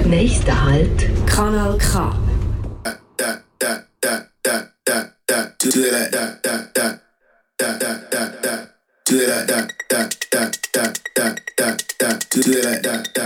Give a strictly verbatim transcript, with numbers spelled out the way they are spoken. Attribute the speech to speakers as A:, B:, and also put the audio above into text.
A: Nächster Halt,
B: Kanal K.
C: Do it like that, that, that, that, that, that, that. Do it like that,